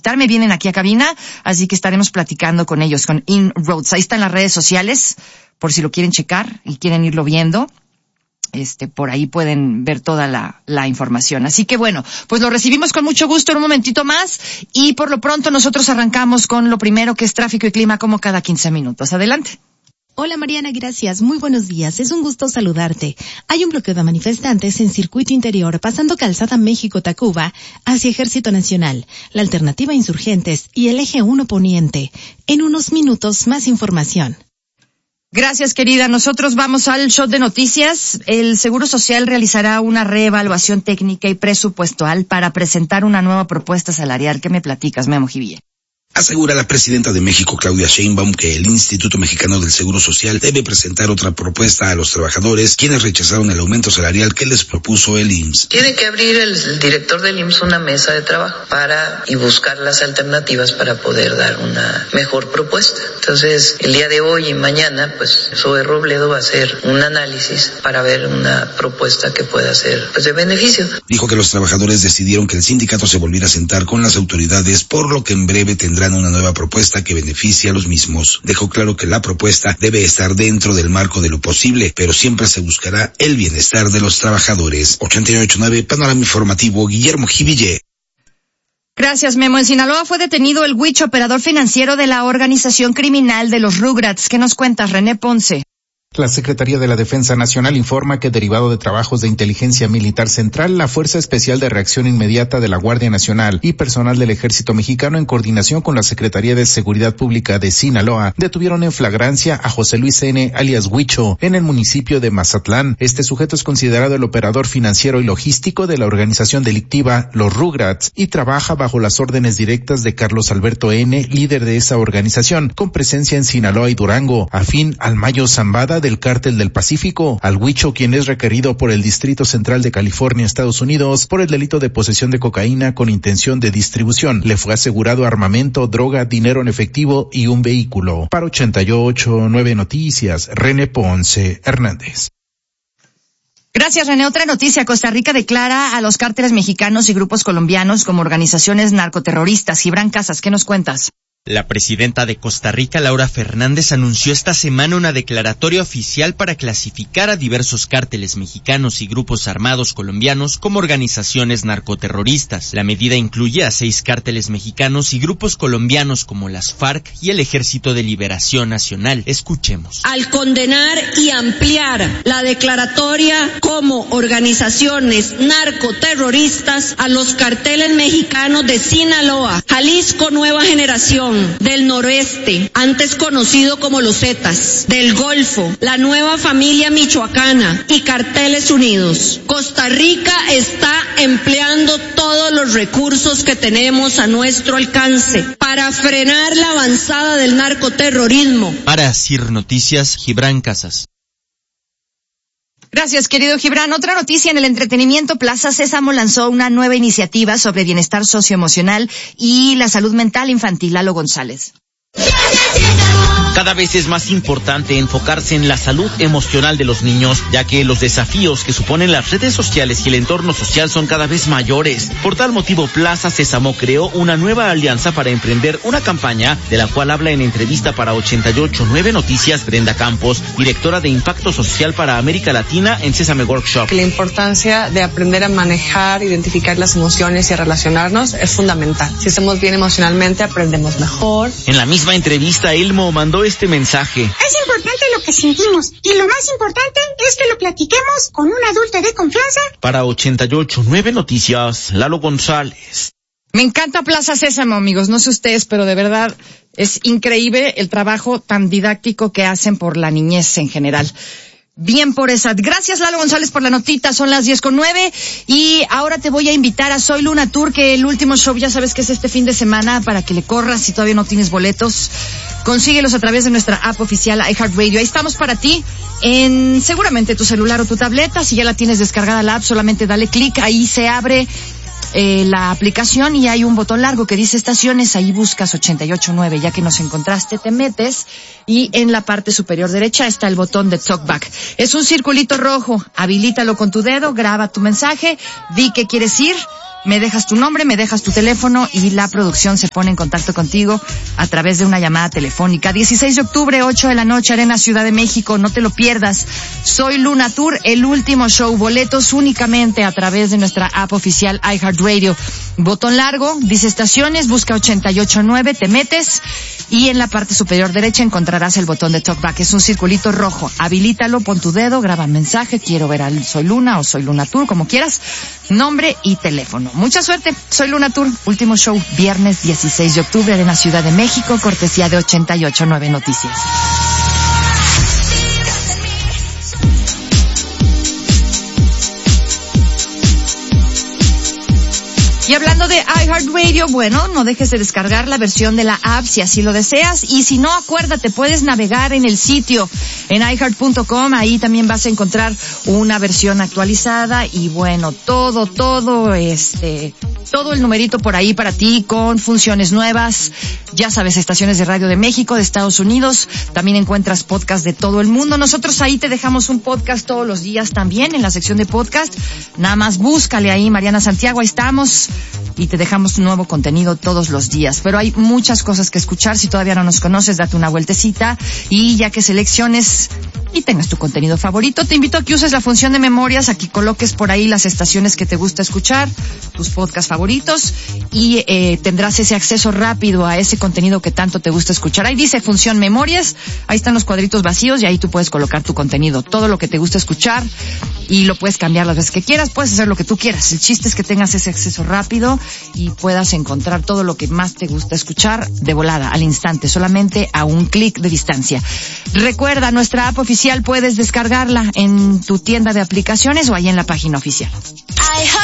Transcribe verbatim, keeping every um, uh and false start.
visitarme, vienen aquí a cabina, así que estaremos platicando con ellos, con In-Roads. Ahí están las redes sociales, por si lo quieren checar y quieren irlo viendo. Este, por ahí pueden ver toda la, la información. Así que bueno, pues lo recibimos con mucho gusto en un momentito más y por lo pronto nosotros arrancamos con lo primero, que es tráfico y clima, como cada quince minutos. Adelante. Hola Mariana, gracias. Muy buenos días. Es un gusto saludarte. Hay un bloqueo de manifestantes en circuito interior pasando Calzada México-Tacuba hacia Ejército Nacional, la alternativa Insurgentes y el eje uno Poniente. En unos minutos más información. Gracias, querida. Nosotros vamos al shot de noticias. El Seguro Social realizará una reevaluación técnica y presupuestal para presentar una nueva propuesta salarial. ¿Qué me platicas, Memo Jiville? Asegura la presidenta de México, Claudia Sheinbaum, que el Instituto Mexicano del Seguro Social debe presentar otra propuesta a los trabajadores, quienes rechazaron el aumento salarial que les propuso el I M S S. Tiene que abrir el, el director del I M S S una mesa de trabajo para y buscar las alternativas para poder dar una mejor propuesta. Entonces, el día de hoy y mañana, pues, Zoe Robledo va a hacer un análisis para ver una propuesta que pueda ser, pues, de beneficio. Dijo que los trabajadores decidieron que el sindicato se volviera a sentar con las autoridades, por lo que en breve tendrá una nueva propuesta que beneficie a los mismos. Dejó claro que la propuesta debe estar dentro del marco de lo posible, pero siempre se buscará el bienestar de los trabajadores. ochenta y ocho punto nueve Panorama Informativo, Guillermo Jiville. Gracias, Memo. En Sinaloa fue detenido el Huicho, operador financiero de la organización criminal de los Rugrats. ¿Qué nos cuentas, René Ponce? La Secretaría de la Defensa Nacional informa que, derivado de trabajos de inteligencia militar central, la Fuerza Especial de Reacción Inmediata de la Guardia Nacional y personal del Ejército Mexicano, en coordinación con la Secretaría de Seguridad Pública de Sinaloa, detuvieron en flagrancia a José Luis N., alias Huicho, en el municipio de Mazatlán. Este sujeto es considerado el operador financiero y logístico de la organización delictiva Los Rugrats y trabaja bajo las órdenes directas de Carlos Alberto N., líder de esa organización, con presencia en Sinaloa y Durango, afín al Mayo Zambada del Cártel del Pacífico. Al Huicho, quien es requerido por el Distrito Central de California, Estados Unidos, por el delito de posesión de cocaína con intención de distribución, le fue asegurado armamento, droga, dinero en efectivo y un vehículo. Para ochenta y ocho punto nueve Noticias, René Ponce Hernández. Gracias, René. Otra noticia. Costa Rica declara a los cárteles mexicanos y grupos colombianos como organizaciones narcoterroristas. Gibran Casas, ¿qué nos cuentas? La presidenta de Costa Rica, Laura Fernández, anunció esta semana una declaratoria oficial para clasificar a diversos cárteles mexicanos y grupos armados colombianos como organizaciones narcoterroristas. La medida incluye a seis cárteles mexicanos y grupos colombianos como las FARC y el Ejército de Liberación Nacional. Escuchemos. Al condenar y ampliar la declaratoria como organizaciones narcoterroristas a los carteles mexicanos de Sinaloa, Jalisco Nueva Generación, del Noroeste, antes conocido como los Zetas, del Golfo, la Nueva Familia Michoacana y Carteles Unidos. Costa Rica está empleando todos los recursos que tenemos a nuestro alcance para frenar la avanzada del narcoterrorismo. Para C I R Noticias, Gibran Casas. Gracias, querido Gibran. Otra noticia en el entretenimiento. Plaza Sésamo lanzó una nueva iniciativa sobre bienestar socioemocional y la salud mental infantil. Lalo González. Cada vez es más importante enfocarse en la salud emocional de los niños, ya que los desafíos que suponen las redes sociales y el entorno social son cada vez mayores. Por tal motivo, Plaza Sésamo creó una nueva alianza para emprender una campaña, de la cual habla en entrevista para ochenta y ocho punto nueve Noticias Brenda Campos, directora de Impacto Social para América Latina en Sésame Workshop. La importancia de aprender a manejar, identificar las emociones y a relacionarnos es fundamental. Si estamos bien emocionalmente, aprendemos mejor. En la misma entrevista, Elmo mandó este mensaje. Es importante lo que sentimos y lo más importante es que lo platiquemos con un adulto de confianza. Para ochenta y ocho punto nueve Noticias, Lalo González. Me encanta Plaza Sésamo, amigos. No sé ustedes, pero de verdad es increíble el trabajo tan didáctico que hacen por la niñez en general. Bien por esa. Gracias, Lalo González, por la notita. Son las diez con nueve y ahora te voy a invitar a Soy Luna Tour, que el último show ya sabes que es este fin de semana, para que le corras si todavía no tienes boletos. Consíguelos a través de nuestra app oficial iHeartRadio. Ahí estamos para ti en seguramente tu celular o tu tableta. Si ya la tienes descargada la app, solamente dale clic, ahí se abre eh, la aplicación y hay un botón largo que dice estaciones, ahí buscas ochenta y ocho punto nueve, ya que nos encontraste, te metes y en la parte superior derecha está el botón de Talkback. Es un circulito rojo, habilítalo con tu dedo, graba tu mensaje, di que quieres ir me dejas tu nombre, me dejas tu teléfono y la producción se pone en contacto contigo a través de una llamada telefónica. dieciséis de octubre, ocho de la noche, Arena Ciudad de México, no te lo pierdas. Soy Luna Tour, el último show, boletos únicamente a través de nuestra app oficial iHeartRadio. Botón largo, dice estaciones, busca ochenta y ocho punto nueve, te metes y en la parte superior derecha encontrarás el botón de talkback. Es un circulito rojo, habilítalo, pon tu dedo, graba mensaje, quiero ver al Soy Luna o Soy Luna Tour, como quieras, nombre y teléfono. Mucha suerte, Soy Luna Tour, último show, viernes dieciséis de octubre, Arena Ciudad de México, cortesía de ochenta y ocho punto nueve Noticias. Y hablando de iHeartRadio, bueno, no dejes de descargar la versión de la app si así lo deseas. Y si no, acuérdate, puedes navegar en el sitio, en i heart punto com. Ahí también vas a encontrar una versión actualizada y bueno, todo, todo, este, todo el numerito por ahí para ti con funciones nuevas. Ya sabes, estaciones de radio de México, de Estados Unidos. También encuentras podcast de todo el mundo. Nosotros ahí te dejamos un podcast todos los días también en la sección de podcast. Nada más búscale ahí, Mariana Santiago, ahí estamos. Y te dejamos nuevo contenido todos los días. Pero hay muchas cosas que escuchar. Si todavía no nos conoces, date una vueltecita. Y ya que selecciones y tengas tu contenido favorito, te invito a que uses la función de memorias, a que coloques por ahí las estaciones que te gusta escuchar, tus podcasts favoritos, y eh, tendrás ese acceso rápido a ese contenido que tanto te gusta escuchar. Ahí dice función memorias, ahí están los cuadritos vacíos y ahí tú puedes colocar tu contenido, todo lo que te gusta escuchar, y lo puedes cambiar las veces que quieras, puedes hacer lo que tú quieras. El chiste es que tengas ese acceso rápido y puedas encontrar todo lo que más te gusta escuchar de volada, al instante, solamente a un clic de distancia. Recuerda, nuestra app oficial puedes descargarla en tu tienda de aplicaciones o ahí en la página oficial.